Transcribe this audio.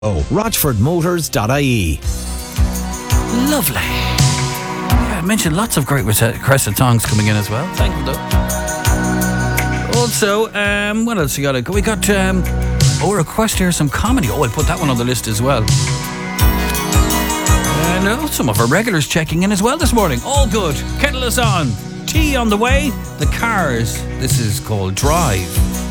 RochfordMotors.ie. Lovely. Yeah, I mentioned lots of great requested songs coming in as well. Thank you, though. Also, what else we got? We got request here some comedy. I'll put that one on the list as well. And some of our regulars checking in as well this morning. All good. Kettle is on. Tea on the way. The Cars. This is called Drive.